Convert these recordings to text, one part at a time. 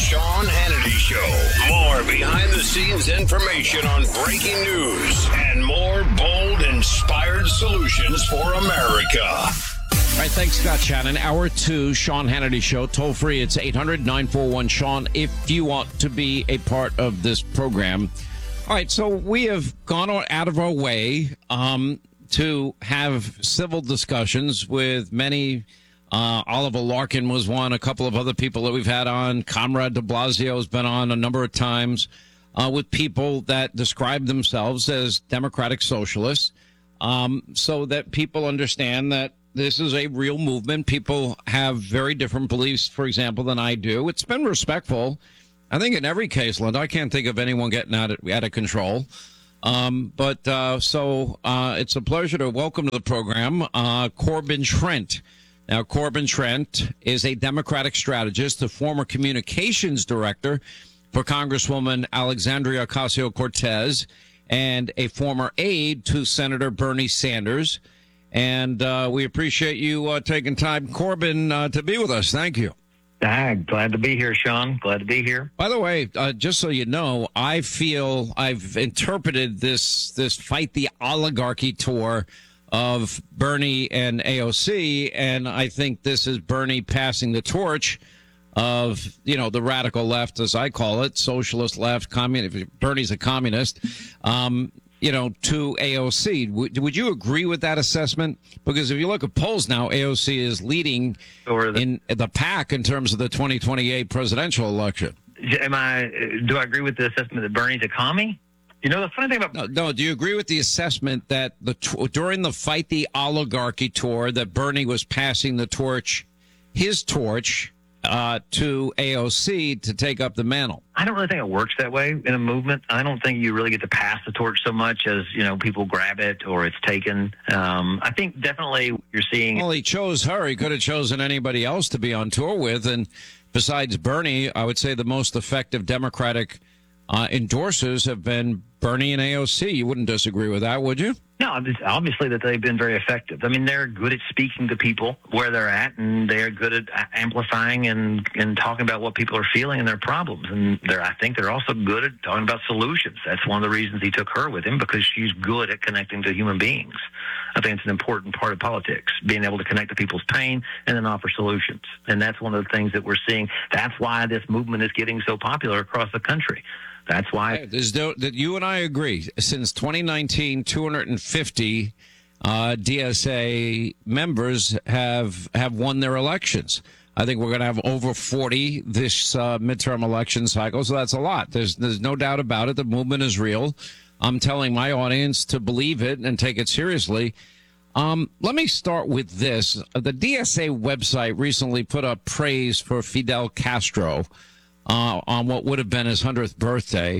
Sean Hannity Show. More behind-the-scenes information on breaking news and more bold, inspired solutions for America. All right, thanks, Scott Shannon. Hour 2, Sean Hannity Show. Toll free, it's 800-941-SEAN if you want to be a part of this program. All right, so we have gone out of our way to have civil discussions with many. Oliver Larkin was one, a couple of other people that we've had on. Comrade de Blasio has been on a number of times with people that describe themselves as democratic socialists so that people understand that this is a real movement. People have very different beliefs, for example, than I do. It's been respectful. I think in every case, Linda, I can't think of anyone getting out of control. So it's a pleasure to welcome to the program Corbin Trent. Now, Corbin Trent is a Democratic strategist, the former communications director for Congresswoman Alexandria Ocasio-Cortez, and a former aide to Senator Bernie Sanders. And we appreciate you taking time, Corbin, to be with us. Thank you. Glad to be here, Sean. Glad to be here. By the way, just so you know, I feel I've interpreted this Fight the Oligarchy tour of Bernie and AOC, and I think this is Bernie passing the torch of, the radical left, as I call it, socialist left, communist. Bernie's a communist, to AOC. Would you agree with that assessment? Because if you look at polls now, AOC is leading in the pack in terms of the 2028 presidential election. Do I agree with the assessment that Bernie's a commie? The funny thing about... No, do you agree with the assessment that during the Fight the Oligarchy tour that Bernie was passing the torch, his torch, to AOC to take up the mantle? I don't really think it works that way in a movement. I don't think you really get to pass the torch so much as, people grab it or it's taken. I think definitely you're seeing... Well, he chose her. He could have chosen anybody else to be on tour with. And besides Bernie, I would say the most effective Democratic endorsers have been Bernie and AOC. You wouldn't disagree with that, would you? No, obviously that they've been very effective. I mean, they're good at speaking to people where they're at, and they're good at amplifying and talking about what people are feeling and their problems. And I think they're also good at talking about solutions. That's one of the reasons he took her with him, because she's good at connecting to human beings. I think it's an important part of politics, being able to connect to people's pain and then offer solutions. And that's one of the things that we're seeing. That's why this movement is getting so popular across the country. That's why that you and I agree. Since 2019, 250 DSA members have won their elections. I think we're going to have over 40 this midterm election cycle, so that's a lot. There's no doubt about it. The movement is real. I'm telling my audience to believe it and take it seriously. Let me start with this. The DSA website recently put up praise for Fidel Castro on what would have been his 100th birthday.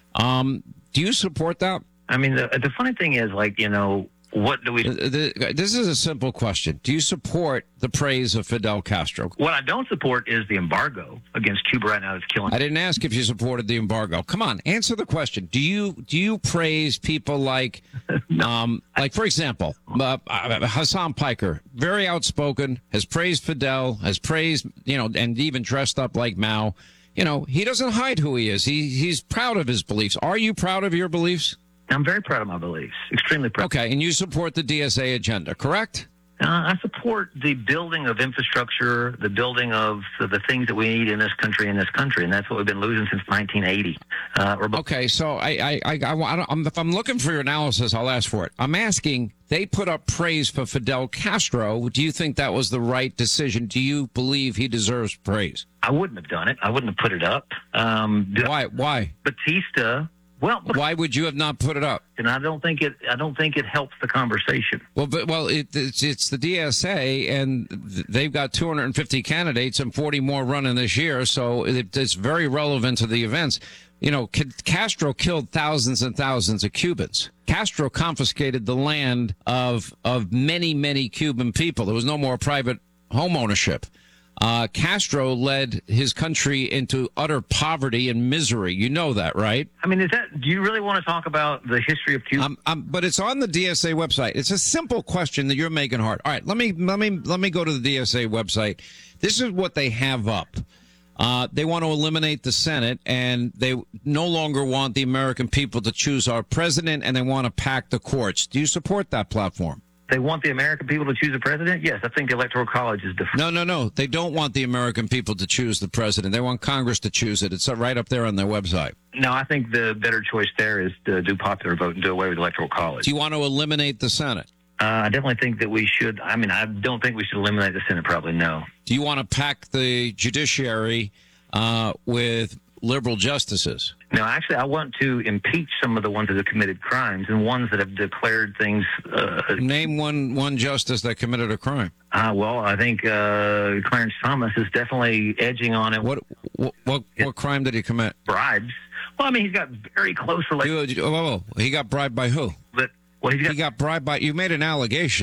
Do you support that? I mean, the funny thing is, what do we... This is a simple question. Do you support the praise of Fidel Castro? What I don't support is the embargo against Cuba right now that's killing... I didn't ask if you supported the embargo. Come on, answer the question. Do you praise people like, for example, Hassan Piker, very outspoken, has praised Fidel, has praised, and even dressed up like Mao. He doesn't hide who he is. He's proud of his beliefs. Are you proud of your beliefs? I'm very proud of my beliefs. Extremely proud. Okay, and you support the DSA agenda, correct? I support the building of infrastructure, the building of the things that we need in this country, and that's what we've been losing since 1980. Okay, so if I'm looking for your analysis, I'll ask for it. I'm asking, they put up praise for Fidel Castro. Do you think that was the right decision? Do you believe he deserves praise? I wouldn't have done it. I wouldn't have put it up. Why? Batista... Well, why would you have not put it up? And I don't think it helps the conversation. It's the DSA, and they've got 250 candidates and 40 more running this year, so it's very relevant to the events. Castro killed thousands and thousands of Cubans. Castro confiscated the land of many, many Cuban people. There was no more private home ownership. Castro led his country into utter poverty and misery. You know that, right? I mean, do you really want to talk about the history of Cuba? But it's on the DSA website. It's a simple question that you're making hard. All right, let me go to the DSA website. This is what they have up. They want to eliminate the Senate, and they no longer want the American people to choose our president, and they want to pack the courts. Do you support that platform? They want the American people to choose a president? Yes, I think the Electoral College is different. No. They don't want the American people to choose the president. They want Congress to choose it. It's right up there on their website. No, I think the better choice there is to do popular vote and do away with the Electoral College. Do you want to eliminate the Senate? I definitely think that we should. I mean, I don't think we should eliminate the Senate, probably, no. Do you want to pack the judiciary with liberal justices? No, actually, I want to impeach some of the ones that have committed crimes and ones that have declared things. Name one justice that committed a crime. Well, I think Clarence Thomas is definitely edging on it. What crime did he commit? Bribes. Well, I mean, he's got very close relations. He got bribed by who? But well, he got bribed by. You made an allegation.